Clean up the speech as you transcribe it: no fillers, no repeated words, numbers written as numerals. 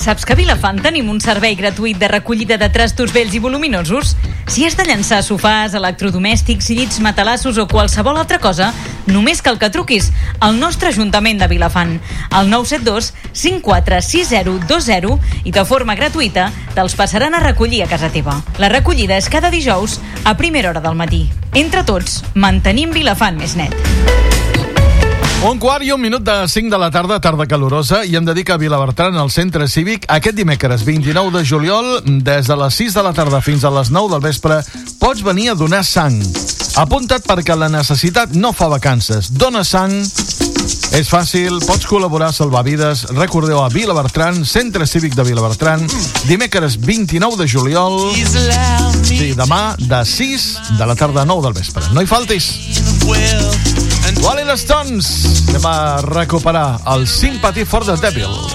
Saps que a Vilafant tenim un servei gratuït de recollida de trastos vells i voluminosos? Si has de llançar sofàs, electrodomèstics, llits, matalassos o qualsevol altra cosa, només cal que truquis al nostre Ajuntament de Vilafant, al 972 546020, i de forma gratuïta te'ls passaran a recollir a casa teva. La recollida és cada dijous a primera hora del matí. Entre tots, mantenim Vilafant més net. 1:15 de 5 de la tarda, tarda calorosa, i hem de dir que a Vilabertran, al centre cívic, aquest dimecres 29 de juliol, des de les 6 de la tarda fins a les 9 del vespre, pots venir a donar sang. Apunta't perquè la necessitat no fa vacances. Dona sang, és fàcil, pots col·laborar a salvar vides. Recordeu, a Vilabertran, centre cívic de Vilabertran, dimecres 29 de juliol, sí, demà, de 6 de la tarda a 9 del vespre. No hi faltis. Rolling Stones, anem a recuperar el Sympathy for the Devil.